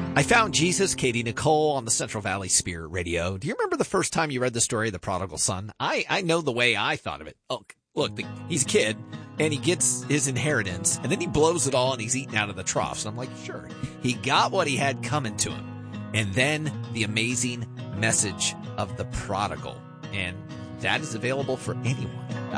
I found Jesus, Katie Nicole on the Central Valley Spirit Radio. Do you remember the first time you read the story of the prodigal son? I know the way I thought of it. Oh, look, he's a kid and he gets his inheritance and then he blows it all and he's eaten out of the troughs. And I'm like, sure, he got what he had coming to him. And then the amazing message of the prodigal. And that is available for anyone.